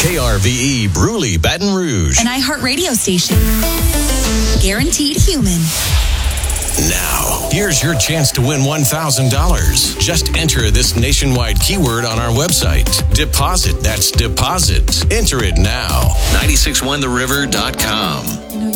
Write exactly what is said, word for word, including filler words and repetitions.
K R V E Bruley, Baton Rouge. An iHeart radio station. Guaranteed human. Now, here's your chance to win one thousand dollars. Just enter this nationwide keyword on our website. Deposit. That's deposit. Enter it now. nine six one the river dot com.